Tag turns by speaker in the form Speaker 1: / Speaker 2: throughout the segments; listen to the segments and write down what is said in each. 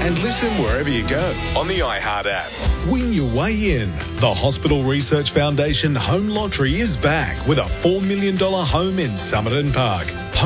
Speaker 1: and listen wherever you go on the iHeart app.
Speaker 2: Win your way in. The Hospital Research Foundation Home Lottery is back with a $4 million home in Somerton Park.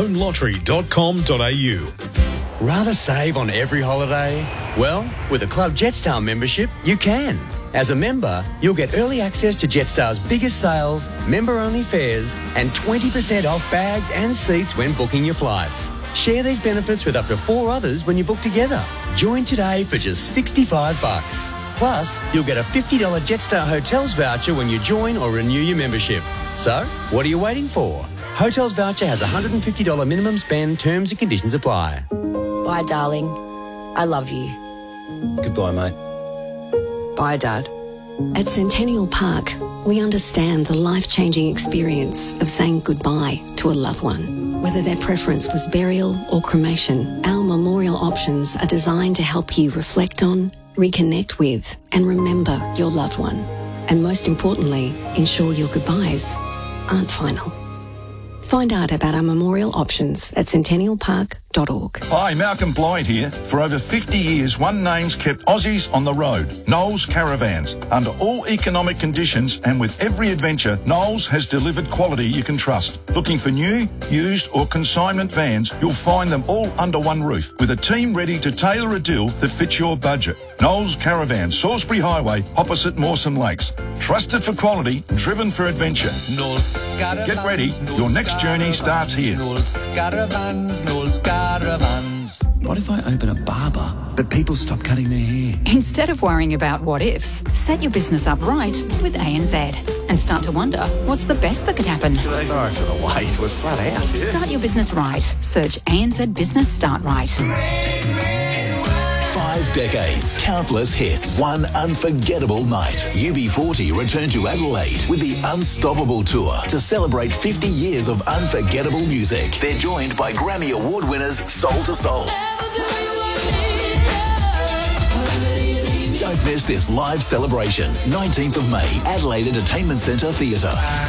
Speaker 2: homelottery.com.au.
Speaker 3: Rather save on every holiday? Well, with a Club Jetstar membership, you can. As a member, you'll get early access to Jetstar's biggest sales, member-only fares, and 20% off bags and seats when booking your flights. Share these benefits with up to 4 others when you book together. Join today for just $65. Plus, you'll get a $50 Jetstar Hotels voucher when you join or renew your membership. So, what are you waiting for? Hotels voucher has a $150 minimum spend. Terms and conditions apply.
Speaker 4: Bye, darling. I love you.
Speaker 3: Goodbye, mate.
Speaker 4: Bye, Dad.
Speaker 5: At Centennial Park, we understand the life-changing experience of saying goodbye to a loved one. Whether their preference was burial or cremation, our memorial options are designed to help you reflect on, reconnect with, and remember your loved one. And most importantly, ensure your goodbyes aren't final. Find out about our memorial options at centennialpark.org.
Speaker 6: Hi, Malcolm Blythe here. For over 50 years, one name's kept Aussies on the road, Knowles Caravans. Under all economic conditions and with every adventure, Knowles has delivered quality you can trust. Looking for new, used or consignment vans, you'll find them all under one roof with a team ready to tailor a deal that fits your budget. Knowles Caravans, Salisbury Highway, opposite Mawson Lakes. Trusted for quality, driven for adventure. Get ready, your next journey starts here.
Speaker 7: What if I open a barber, but people stop cutting their hair?
Speaker 8: Instead of worrying about what ifs, set your business up right with ANZ and start to wonder what's the best that could happen.
Speaker 7: Sorry for the wait, we're flat out.
Speaker 8: Start your business right. Search ANZ Business Start Right.
Speaker 9: 5 decades, countless hits, one unforgettable night. UB40 return to Adelaide with the Unstoppable Tour to celebrate 50 years of unforgettable music. They're joined by Grammy Award winners Soul to Soul. Don't miss this live celebration. 19th of May, Adelaide Entertainment Centre Theatre.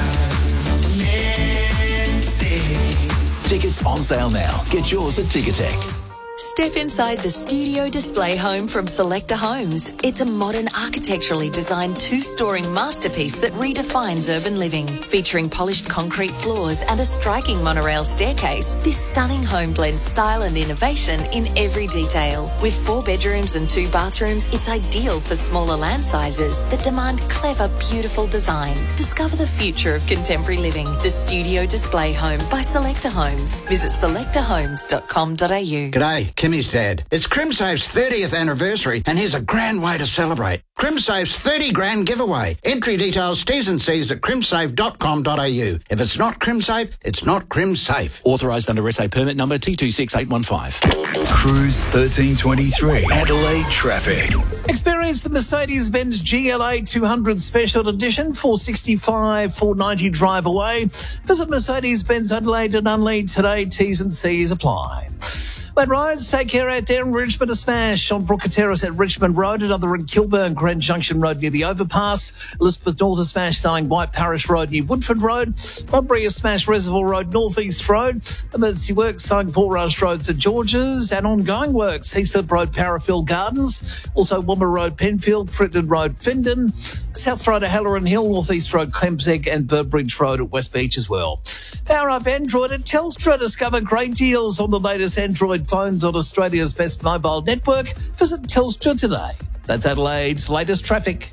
Speaker 9: Tickets on sale now. Get yours at Ticketek.
Speaker 10: Step inside the studio display home from Selector Homes. It's a modern, architecturally designed 2-story masterpiece that redefines urban living. Featuring polished concrete floors and a striking monorail staircase, this stunning home blends style and innovation in every detail. With 4 bedrooms and 2 bathrooms, it's ideal for smaller land sizes that demand clever, beautiful design. Discover the future of contemporary living. The Studio Display Home by Selector Homes. Visit selectorhomes.com.au.
Speaker 11: G'day, Kimmy's dad. It's CrimSafe's 30th anniversary and here's a grand way to celebrate. CrimSafe's 30 grand giveaway. Entry details, T's and C's at crimsafe.com.au. If it's not CrimSafe, it's not CrimSafe.
Speaker 12: Authorised under SA permit number T26815.
Speaker 7: Cruise 1323.
Speaker 1: Adelaide traffic.
Speaker 13: Experience the Mercedes-Benz GLA 200 Special Edition, 465, 490 drive away. Visit Mercedes-Benz Adelaide and Unlead today. T's and C's apply. Wet roads, take care out there in Richmond. A smash on Brooker Terrace at Richmond Road, another in Kilburn, Grand Junction Road near the overpass. Elizabeth North, a smash starring White Parish Road near Woodford Road. Bunbury, a smash Reservoir Road, North East Road. Emergency works starring Port Rush Road, St George's, and ongoing works, Heathcliff Road, Parafield Gardens. Also Womber Road, Penfield, Fritton Road, Findon. South Road, Halloran Hill, North East Road, Clemseg, and Burbridge Road at West Beach as well. Power up Android at Telstra. Discover great deals on the latest Android phones on Australia's best mobile network. Visit Telstra today. That's Adelaide's latest traffic.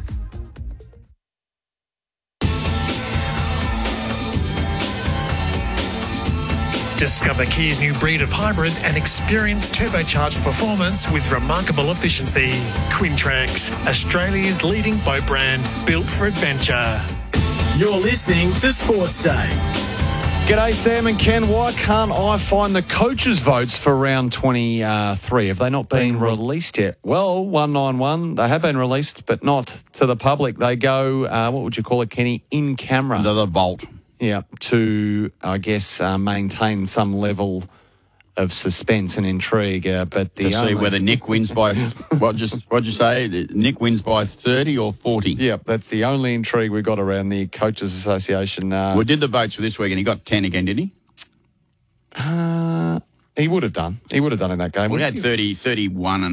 Speaker 14: Discover Kia's new breed of hybrid and experience turbocharged performance with remarkable efficiency. Quintrax, Australia's leading boat brand, built for adventure.
Speaker 15: You're listening to Sports Day.
Speaker 16: G'day, Sam and Ken. Why can't I find the coaches' votes for round 23? Have they not been released yet? Well, 191, they have been released, but not to the public. They go, what would you call it, Kenny, in camera.
Speaker 17: The vault.
Speaker 16: Yeah, to, I guess, maintain some level of suspense and intrigue. But the
Speaker 17: see whether Nick wins by, what'd you say? Nick wins by 30 or 40?
Speaker 16: Yeah, that's the only intrigue we've got around the Coaches Association.
Speaker 17: We did the votes for this week and he got 10 again, did he?
Speaker 16: He would have done. He would have done in that game.
Speaker 17: We had 31 and